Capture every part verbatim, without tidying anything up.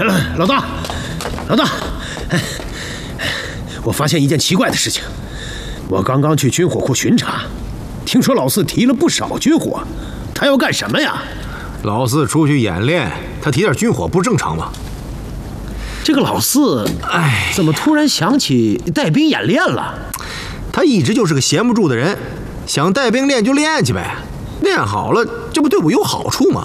老大，老大，我发现一件奇怪的事情。我刚刚去军火库巡查，听说老四提了不少军火，他要干什么呀？ 老四出去演练，他提点军火不正常吗？ 这个老四，哎，怎么突然想起带兵演练了？ 他一直就是个闲不住的人，想带兵练就练去呗，练好了，这不对我有好处吗？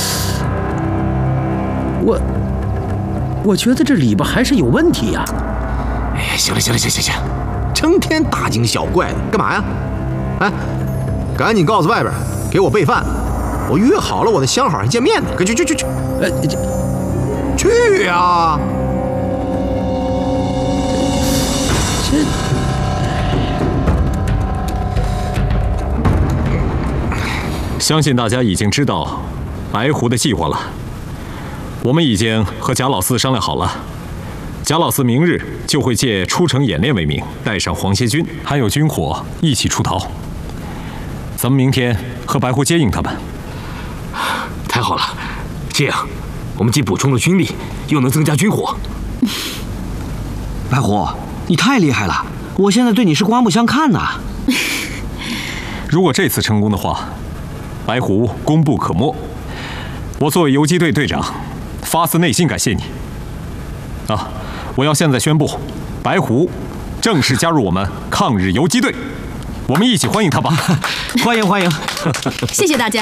我，我觉得这里边还是有问题呀。 哎，行了行了行行行，成天大惊小怪的，干嘛呀？哎，赶紧告诉外边，给我备饭，我约好了我的相好还见面呢，快去去去去， 呃，这去呀！ 这。 相信大家已经知道白狐的计划了。我们已经和贾老四商量好了，贾老四明日就会借出城演练为名，带上黄歇军还有军火一起出逃。咱们明天和白狐接应他们。 太好了，这样我们既补充了军力，又能增加军火。 白狐，你太厉害了，我现在对你是刮目相看呐。 如果这次成功的话，白狐功不可没。我作为游击队队长，发自内心感谢你。啊，我要现在宣布，白狐正式加入我们抗日游击队，我们一起欢迎他吧！ 欢迎欢迎！ 谢谢大家。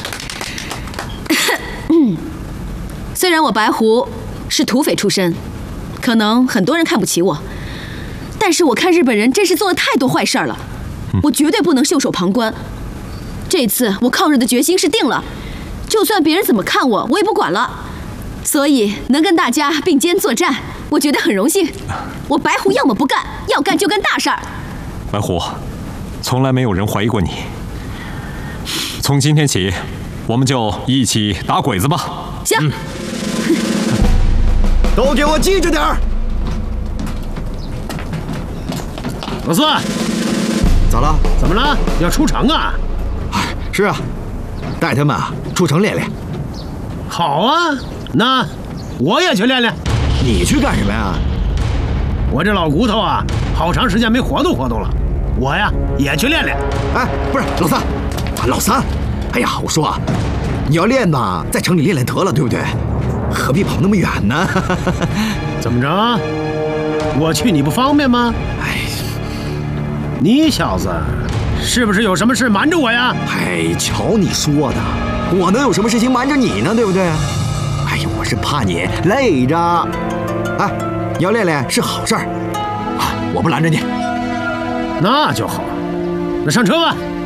虽然我白狐是土匪出身，可能很多人看不起我，但是我看日本人真是做了太多坏事了，我绝对不能袖手旁观。这次我抗日的决心是定了，就算别人怎么看我，我也不管了。所以能跟大家并肩作战，我觉得很荣幸。我白狐要么不干，要干就干大事儿。 白狐，从来没有人怀疑过你。从今天起，我们就一起打鬼子吧。 行。嗯、 都给我记着点儿。 老四， 咋了？ 怎么了？要出城啊？ 是啊，带他们啊出城练练。 好啊，那我也去练练。 你去干什么呀？ 我这老骨头啊，好长时间没活动活动了，我呀也去练练。 哎，不是老三，老三，哎呀，我说啊，你要练吧，在城里练练得了，对不对？何必跑那么远呢？ 怎么着？我去你不方便吗？ 哎， 你小子是不是有什么事瞒着我呀？ 哎，瞧你说的，我能有什么事情瞒着你呢？对不对？哎呀，我是怕你累着。哎，你要练练是好事儿，啊，我不拦着你。 那就好，那上车吧。